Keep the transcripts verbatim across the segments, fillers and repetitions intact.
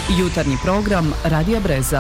Jutarnji program Radija Breza.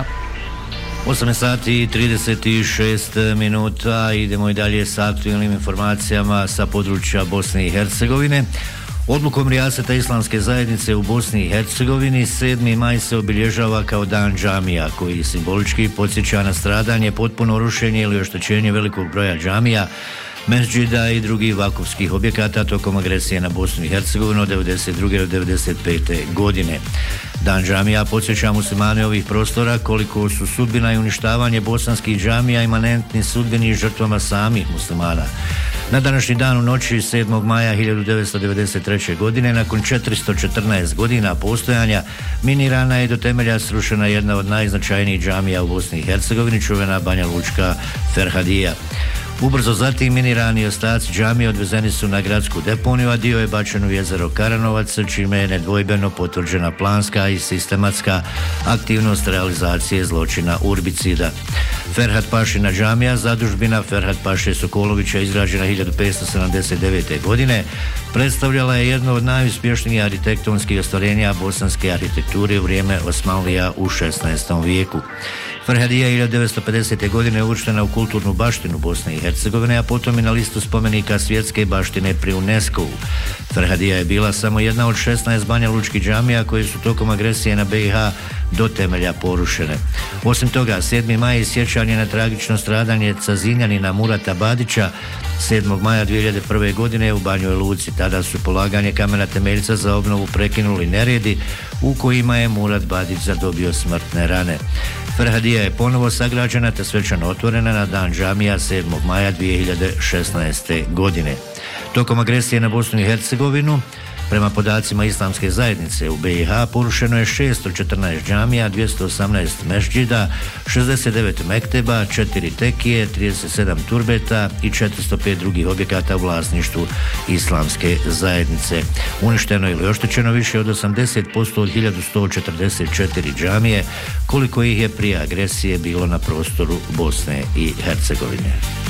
osam sati i trideset šest minuta. Idemo i dalje sa aktualnim informacijama sa područja Bosne i Hercegovine. Odlukom Rijaseta Islamske zajednice u Bosni i Hercegovini sedmi maj se obilježava kao dan džamija, koji simbolički podsjeća na stradanje, potpuno rušenje ili oštećenje velikog broja džamija, mesdžida i drugih vakufskih objekata tokom agresije na Bosnu i Hercegovinu od devedeset druge do devedeset pete godine. Dan džamija podsjeća muslimane ovih prostora koliko su sudbina i uništavanje bosanskih džamija imanentni sudbini žrtvama samih muslimana. Na današnji dan u noći sedmog maja hiljadu devetsto devedeset treće. godine, nakon četiristo četrnaest godina postojanja, minirana je do temelja srušena jedna od najznačajnijih džamija u Bosni i Hercegovini, čuvena Banja Lučka Ferhadija. Ubrzo zatim minirani ostaci džamije odvezeni su na gradsku deponiju, a dio je bačen u jezero Karanovac, čime je nedvojbeno potvrđena planska i sistematska aktivnost realizacije zločina urbicida. Ferhat Pašina džamija, zadužbina Ferhat Paše Sokolovića, izgrađena hiljadu petsto sedamdeset devete. godine, predstavljala je jedno od najuspješnijih arhitektonskih ostvarenja bosanske arhitekture u vrijeme Osmanlija u šesnaestom vijeku. Ferhadija hiljadu devetsto pedesete. godine je uvrštena u kulturnu baštinu Bosne i Hercegovine, a potom i na listu spomenika svjetske baštine pri UNESCO-u. Ferhadija je bila samo jedna od šesnaest banja lučkih džamija koje su tokom agresije na B i H do temelja porušene. Osim toga, sedmi maj je sjećanje na tragično stradanje Cazinjanina Murata Badića sedmog maja dvije hiljade prve. godine u Banjoj Luci. Tada su polaganje kamena temeljca za obnovu prekinuli neredi u kojima je Murat Badić zadobio smrtne rane. Ferhadija je ponovo sagrađena te svečano otvorena na dan džamija sedmog maja dvije hiljade šesnaeste. godine. Tokom agresije na Bosnu i Hercegovinu, prema podacima Islamske zajednice u B i H, porušeno je šesto četrnaest džamija, dvjesto osamnaest mesdžida, šezdeset devet mekteba, četiri tekije, trideset sedam turbeta i četiristo pet drugih objekata u vlasništvu Islamske zajednice. Uništeno ili oštećeno više od osamdeset posto od hiljadu sto četrdeset četiri džamije, koliko ih je prije agresije bilo na prostoru Bosne i Hercegovine.